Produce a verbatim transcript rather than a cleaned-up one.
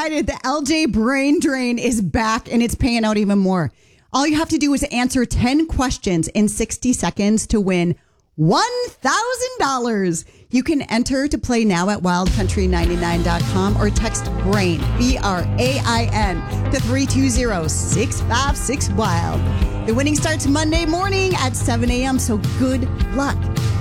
excited. The L J Brain Drain is back and it's paying out even more. All you have to do is answer ten questions in sixty seconds to win one thousand dollars. You can enter to play now at wild country ninety-nine dot com or text BRAIN, B R A I N, to three two zero, six five six, WILD. The winning starts Monday morning at seven a.m., so good luck.